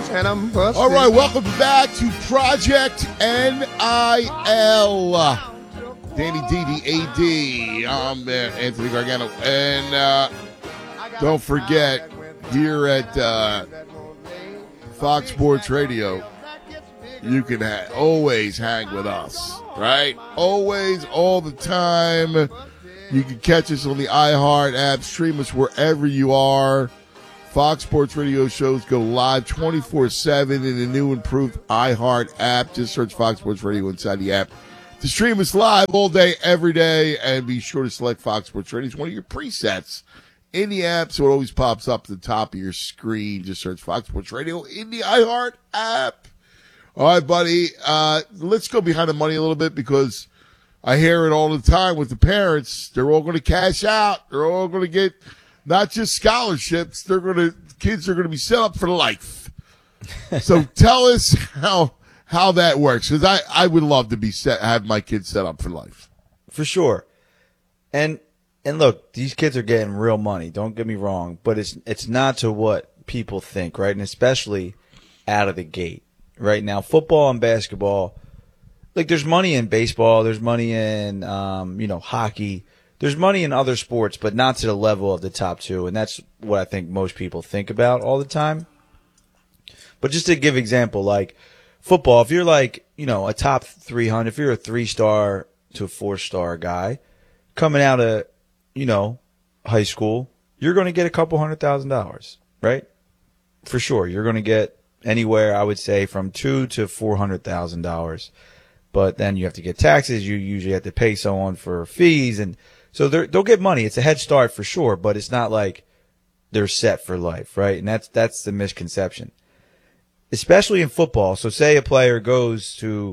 and I'm busted. All right, welcome back to Project NIL. Danny D, the AD. I'm Anthony Gargano. And don't forget, here at Fox Sports Radio, you can always hang with us, right? Always, all the time. You can catch us on the iHeart app, stream us wherever you are. Fox Sports Radio shows go live 24/7 in the new improved iHeart app. Just search Fox Sports Radio inside the app to stream us live all day, every day. And be sure to select Fox Sports Radio as one of your presets in the app, so it always pops up at the top of your screen. Just search Fox Sports Radio in the iHeart app. All right, buddy. Let's go behind the money a little bit, because I hear it all the time with the parents. They're all going to cash out. They're all going to get not just scholarships. Kids are going to be set up for life. So tell us how that works, because I would love to have my kids set up for life. For sure. And look, these kids are getting real money. Don't get me wrong, but it's not to what people think, right? And especially out of the gate. Right now, football and basketball, like, there's money in baseball, there's money in hockey, there's money in other sports, but not to the level of the top two, and that's what I think most people think about all the time. But just to give example, like football, if you're like, a top 300, if you're a 3-star to a 4-star guy coming out of, high school, you're going to get a couple $100,000, right? For sure. You're going to get anywhere, I would say, from $200,000 to $400,000. But then you have to get taxes. You usually have to pay someone for fees. And so they'll get money. It's a head start for sure, but it's not like they're set for life, right? And that's the misconception, especially in football. So say a player goes to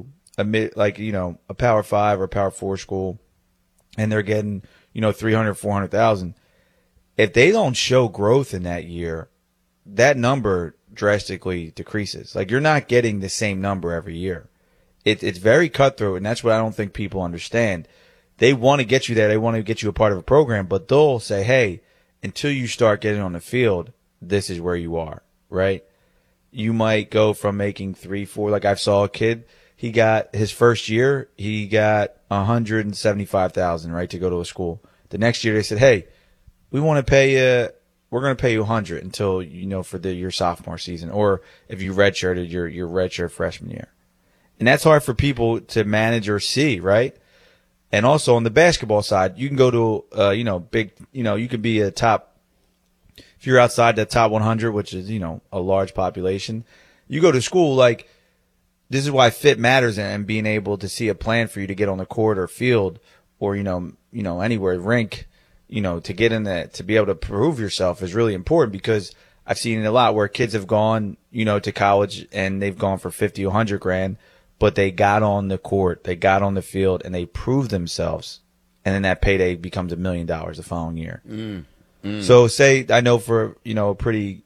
a Power 5 or Power 4 school, and they're getting, $300,000, $400,000. If they don't show growth in that year, that number drastically decreases. Like, you're not getting the same number every year. It's very cutthroat, and that's what I don't think people understand. They want to get you there. They want to get you a part of a program, but they'll say, hey, until you start getting on the field, this is where you are, right? You might go from making 3, 4, like I saw a kid, he got his first year, he got $175,000, right, to go to a school. The next year they said, hey, we want to pay you, we're going to pay you $100 until, for your sophomore season, or if you redshirted your redshirt freshman year. And that's hard for people to manage or see, right? And also on the basketball side, you can go to, you could be a top, if you're outside the top 100, which is, a large population, you go to school, like, this is why fit matters, and being able to see a plan for you to get on the court or field or, anywhere, rink, to get in that, to be able to prove yourself is really important, because I've seen it a lot where kids have gone, to college and they've gone for 50, 100 grand, but they got on the court, they got on the field, and they proved themselves. And then that payday becomes $1 million the following year. So say, I know for, a pretty,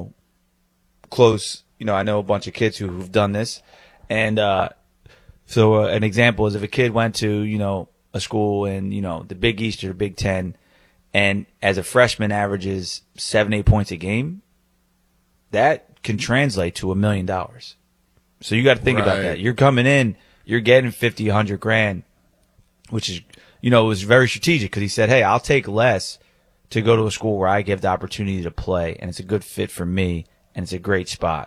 close, I know a bunch of kids who've done this. And, so an example is if a kid went to, a school in, the Big East or the Big Ten, and as a freshman averages 7-8 points a game, that can translate to $1 million. So you got to think about that. You're coming in, you're getting 50, 100 grand, which is, it was very strategic, because he said, hey, I'll take less to go to a school where I give the opportunity to play, and it's a good fit for me, and it's a great spot.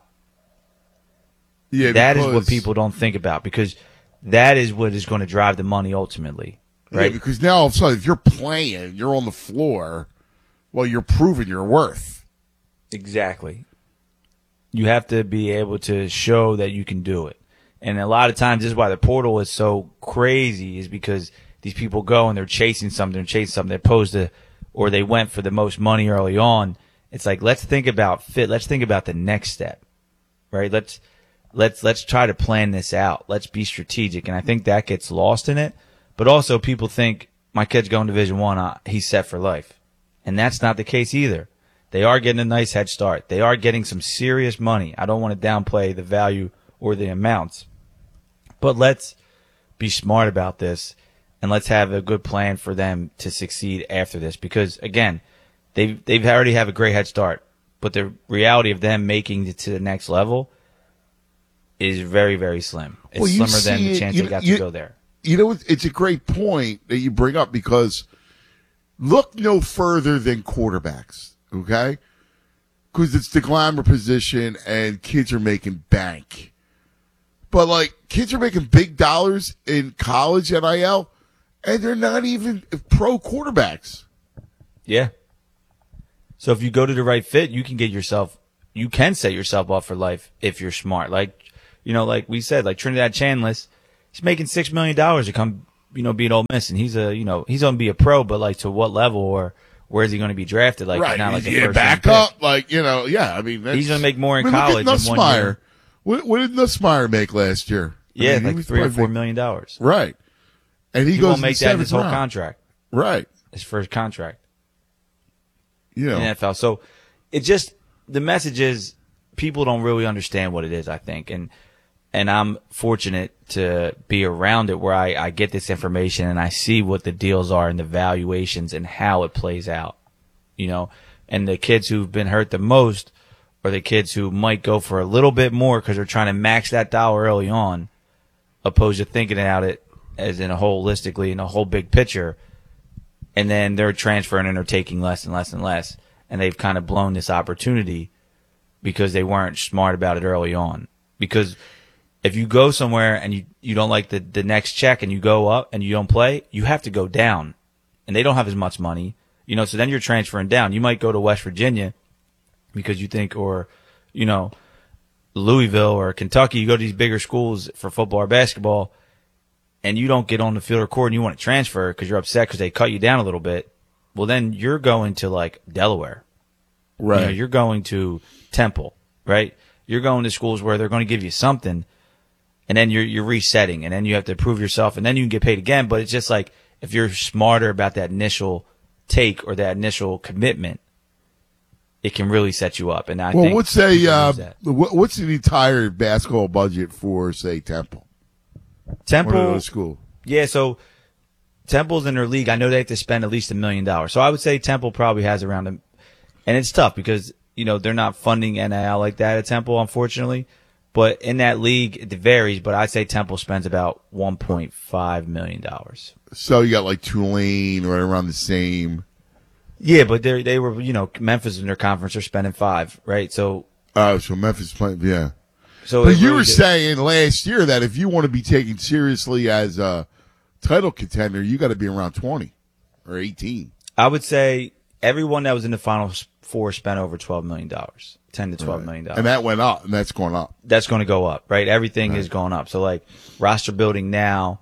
Yeah, that is what people don't think about, because that is what is going to drive the money ultimately, right? Yeah, because now all of a sudden, if you're playing, you're on the floor, well, you're proving your worth. Exactly. You have to be able to show that you can do it. And a lot of times, this is why the portal is so crazy, is because these people go and they're chasing something, opposed to, or they went for the most money early on. It's like, let's think about fit. Let's think about the next step, right? Let's try to plan this out. Let's be strategic. And I think that gets lost in it. But also, people think, my kid's going to Division I, he's set for life. And that's not the case either. They are getting a nice head start. They are getting some serious money. I don't want to downplay the value or the amounts. But let's be smart about this, and let's have a good plan for them to succeed after this. Because, again, they've already have a great head start. But the reality of them making it to the next level is very, very slim. It's Well, you slimmer than see the it- chance you- they got you- to go there. You know, it's a great point that you bring up because look no further than quarterbacks, okay? Because it's the glamour position and kids are making bank. But, like, kids are making big dollars in college NIL, and they're not even pro quarterbacks. Yeah. So if you go to the right fit, you can set yourself up for life if you're smart. Like, like we said, like Trinidad Chandless, he's making $6 million to come, beat Ole Miss, and he's going to be a pro, but like to what level or where is he going to be drafted? Like, Right. not like a Yeah, first back round up. pick. Like, yeah, I mean. He's going to make more in look college at in 1 year. What did Nussmeier make last year? Yeah, I mean, he like was $3 or probably $4 million. Right. And he He goes won't in make the that in his whole seventh round. contract, Right. his first contract. You know. in the NFL. So the message is people don't really understand what it is, I think. And I'm fortunate to be around it where I get this information and I see what the deals are and the valuations and how it plays out, and the kids who've been hurt the most are the kids who might go for a little bit more because they're trying to max that dollar early on, opposed to thinking about it as in a holistically in a whole big picture. And then they're transferring and they're taking less and less and less. And they've kind of blown this opportunity because they weren't smart about it early on. Because if you go somewhere and you don't like the next check and you go up and you don't play, you have to go down. And they don't have as much money, so then you're transferring down. You might go to West Virginia because you think, or, Louisville or Kentucky, you go to these bigger schools for football or basketball and you don't get on the field or court and you want to transfer because you're upset because they cut you down a little bit. Well, then you're going to like Delaware. Right. You're going to Temple, right? You're going to schools where they're going to give you something, and then you're resetting, and then you have to prove yourself, and then you can get paid again. But it's just like if you're smarter about that initial take or that initial commitment, it can really set you up. And I think what's what's the entire basketball budget for, say, Temple? Temple School. Yeah, so Temple's in their league. I know they have to spend at least $1 million. So I would say Temple probably has around and it's tough because, they're not funding NIL like that at Temple, unfortunately. But in that league, it varies, but I'd say Temple spends about $1.5 million. So you got like Tulane right around the same. Yeah, but they were, Memphis in their conference are spending $5 million, right? So Memphis playing, yeah. So but you were saying last year that if you want to be taken seriously as a title contender, you got to be around 20 or 18. I would say everyone that was in the Final Four spent over $12 million, $10 to $12 million. And that went up, and that's going up. That's going to go up, right? Everything is going up. So, like, roster building now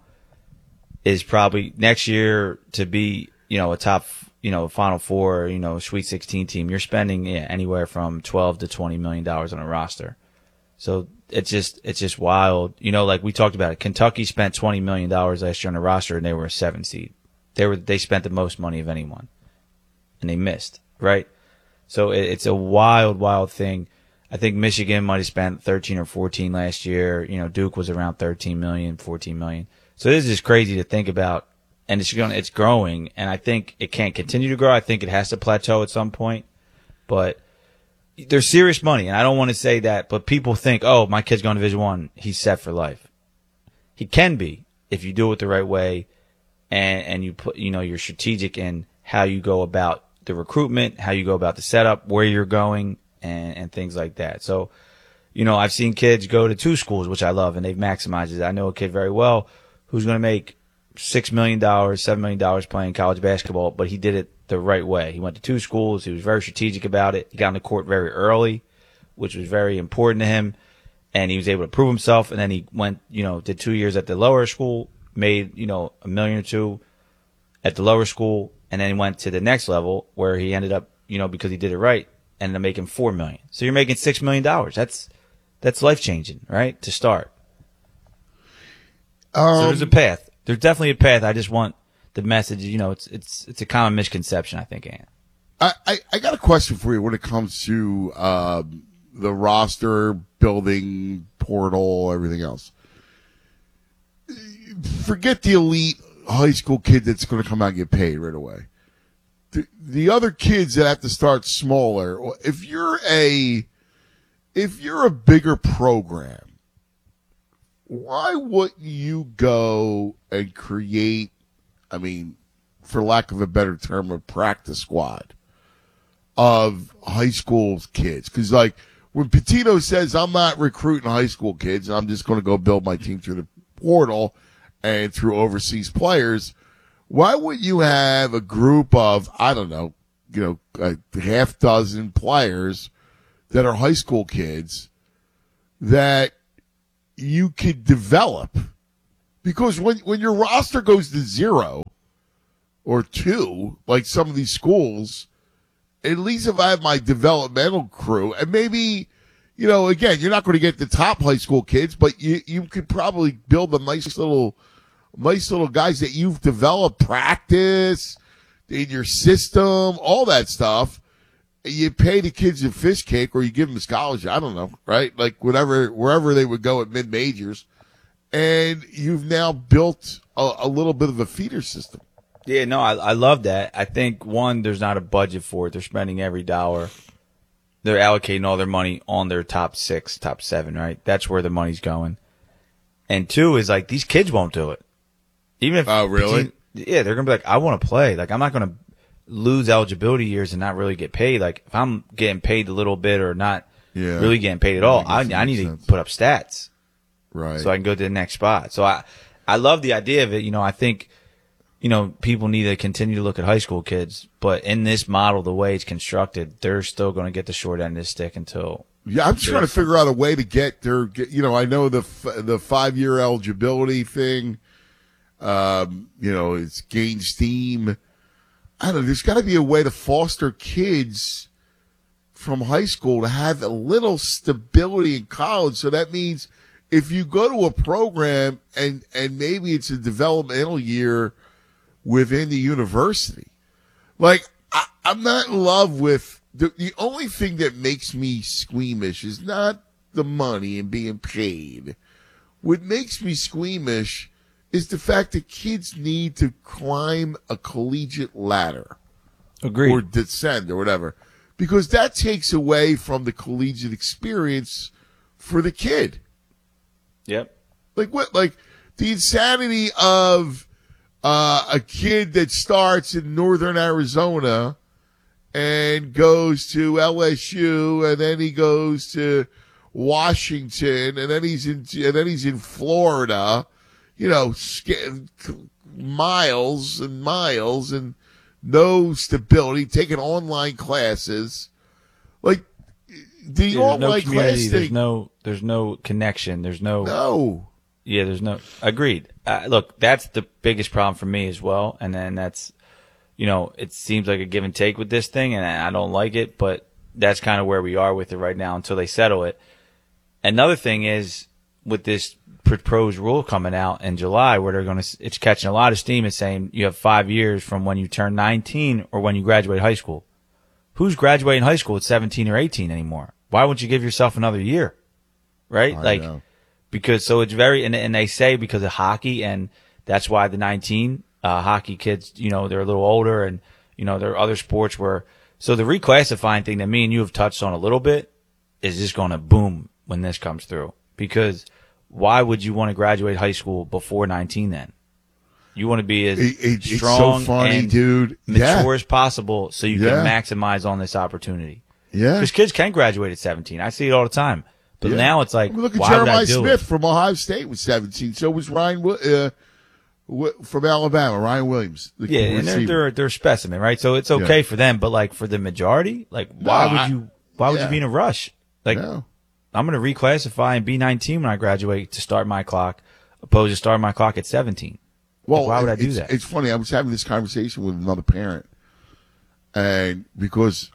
is probably next year to be, a top, Final Four, Sweet 16 team. You're spending anywhere from $12 to $20 million on a roster. So it's just wild. Like we talked about it. Kentucky spent $20 million last year on the roster and they were a 7 seed. They spent the most money of anyone and they missed, right? So it's a wild, wild thing. I think Michigan might have spent 13 or 14 last year. Duke was around 13 million, 14 million. So this is just crazy to think about, and it's growing, and I think it can't continue to grow. I think it has to plateau at some point, but there's serious money, and I don't want to say that, but people think, oh, my kid's going to Division I, he's set for life. He can be if you do it the right way, and you put, you're strategic in how you go about the recruitment, how you go about the setup, where you're going, and things like that. So, I've seen kids go to 2 schools, which I love, and they've maximized it. I know a kid very well who's going to make $6 million, $7 million playing college basketball, but he did it the right way. He went to 2 schools. He was very strategic about it. He got on the court very early, which was very important to him, and he was able to prove himself. And then he went, did 2 years at the lower school, made, $1 million or $2 million at the lower school, and then he went to the next level where he ended up, because he did it right, ended up making $4 million. So you're making $6 million. That's life changing, right? To start. So there's a path. There's definitely a path. I just want the message. It's a common misconception, I think, Ann. I got a question for you when it comes to the roster building, portal, everything else. Forget the elite high school kid that's going to come out and get paid right away. The other kids that have to start smaller. If you're a bigger program, why wouldn't you go and create, I mean, for lack of a better term, a practice squad of high school kids? Because, like, when Pitino says, I'm not recruiting high school kids, I'm just going to go build my team through the portal and through overseas players, why would you have a group of, I don't know, a half dozen players that are high school kids that you could develop? Because when your roster goes to 0 or 2, like some of these schools, at least if I have my developmental crew, and maybe, again, you're not going to get the top high school kids, but you could probably build a nice little guys that you've developed, practice in your system, all that stuff. You pay the kids a fish cake, or you give them a scholarship. I don't know, right? Like wherever they would go at mid majors, and you've now built a little bit of a feeder system. Yeah, no, I love that. I think, one, there's not a budget for it. They're spending every dollar. They're allocating all their money on their top 6, top 7, right? That's where the money's going. And 2 is, like, these kids won't do it. Even if, oh, really? Yeah, they're going to be like, I want to play. Like, I'm not going to lose eligibility years and not really get paid. Like, if I'm getting paid a little bit or not really getting paid at all, I need to put up stats. Right. So I can go to the next spot. So I love the idea of it. I think, people need to continue to look at high school kids, but in this model, the way it's constructed, they're still going to get the short end of the stick until. Yeah, I'm trying to figure out a way to get their, I know the 5-year eligibility thing, it's gain steam. I don't know, there's got to be a way to foster kids from high school to have a little stability in college. So that means if you go to a program and maybe it's a developmental year within the university, like I'm not in love with the only thing that makes me squeamish is not the money and being paid. What makes me squeamish is the fact that kids need to climb a collegiate ladder. Agreed. Or descend or whatever. Because that takes away from the collegiate experience for the kid. Yep. Like what? Like the insanity of a kid that starts in northern Arizona and goes to LSU, and then he goes to Washington, and then he's in Florida. Miles and miles and no stability, taking online classes. Like the online class thing. There's no connection. There's no. Yeah, there's no. Agreed. Look, that's the biggest problem for me as well. And then that's, it seems like a give and take with this thing, and I don't like it, but that's kind of where we are with it right now until they settle it. Another thing is with this proposed rule coming out in July, where it's catching a lot of steam. It's saying you have 5 years from when you turn 19 or when you graduate high school. Who's graduating high school at 17 or 18 anymore? Why wouldn't you give yourself another year? Right? I know. Because so it's very, and they say because of hockey, and that's why the 19 hockey kids, they're a little older, and there are other sports where, so the reclassifying thing that me and you have touched on a little bit is just going to boom when this comes through. Because why would you want to graduate high school before 19 then? You want to be as strong so funny, and dude. mature as possible so you can maximize on this opportunity. Yeah. Because kids can graduate at 17. I see it all the time. But now it's like, look at why would I Jeremiah do Smith it? from Ohio State was 17. So was Ryan from Alabama, Ryan Williams. Yeah, and they're a specimen, right? So it's okay for them, but like for the majority, like why would you be in a rush? Like I'm going to reclassify and be 19 when I graduate to start my clock, opposed to starting my clock at 17. Well, like, why would I do that? It's funny. I was having this conversation with another parent, and because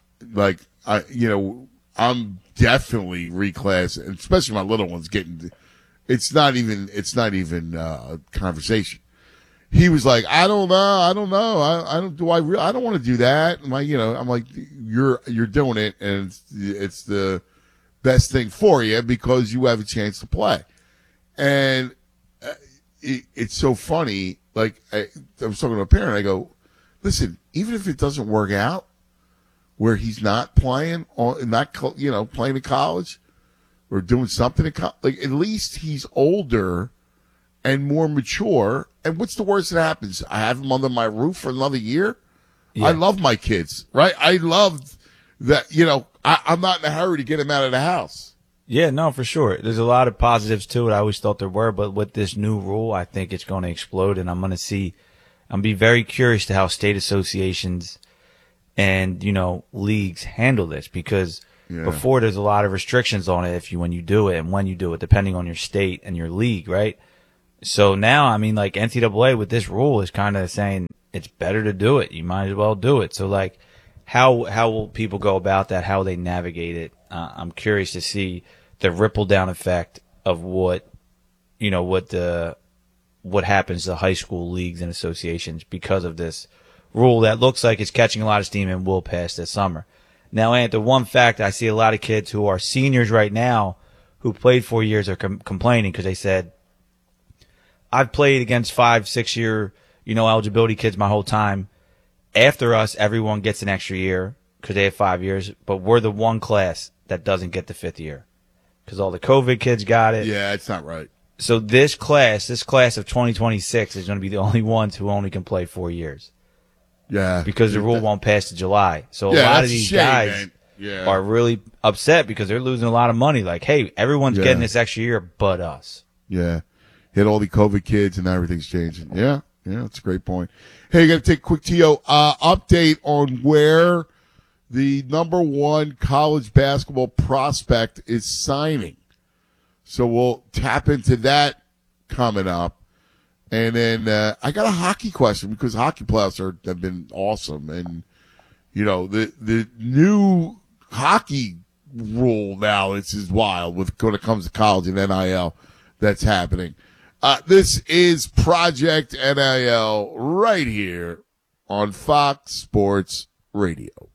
I'm definitely reclassing, especially my little one's getting. It's not even conversation. He was like, I don't know. I don't want to do that. I'm like, you're doing it, and it's the best thing for you because you have a chance to play. And it's so funny. Like I was talking to a parent. I go, listen, even if it doesn't work out, where he's not playing playing in college, or doing something. Like, at least he's older and more mature. And what's the worst that happens? I have him under my roof for another year. Yeah. I love my kids, right? I love that, I'm not in a hurry to get him out of the house. Yeah, no, for sure. There's a lot of positives to it. I always thought there were, but with this new rule, I think it's going to explode, and I'm be very curious to how state associations and, leagues handle this, because before there's a lot of restrictions on it when you do it and when you do it, depending on your state and your league, right? So now, like NCAA with this rule is kind of saying it's better to do it. You might as well do it. So like, how will people go about that? How they navigate it? I'm curious to see the ripple down effect of what happens to high school leagues and associations because of this rule that looks like it's catching a lot of steam and will pass this summer. Now, Ant, the one fact I see a lot of kids who are seniors right now who played 4 years are complaining because they said, I've played against 5-6 year, eligibility kids my whole time. After us, everyone gets an extra year because they have 5 years, but we're the one class that doesn't get the 5th year because all the COVID kids got it. Yeah, it's not right. So this class of 2026 is going to be the only ones who only can play 4 years. Yeah. Because the rule won't pass to July. So a lot of these guys are really upset because they're losing a lot of money. Like, hey, everyone's getting this extra year but us. Yeah. Hit all the COVID kids and everything's changing. Yeah. Yeah, that's a great point. Hey, got to take a quick TO update on where the number one college basketball prospect is signing. So we'll tap into that coming up. And then I got a hockey question because hockey playoffs have been awesome. And, the new hockey rule now is wild when it comes to college and NIL that's happening. This is Project NIL right here on Fox Sports Radio.